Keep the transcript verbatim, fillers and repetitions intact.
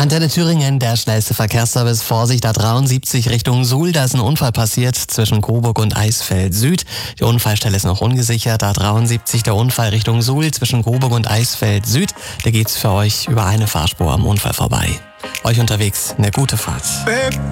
Antenne Thüringen, der schnellste Verkehrsservice. Vorsicht, A dreiundsiebzig Richtung Suhl, da ist ein Unfall passiert zwischen Coburg und Eisfeld Süd. Die Unfallstelle ist noch ungesichert. A dreiundsiebzig der Unfall Richtung Suhl zwischen Coburg und Eisfeld Süd. Da geht's für euch über eine Fahrspur am Unfall vorbei. Euch unterwegs eine gute Fahrt.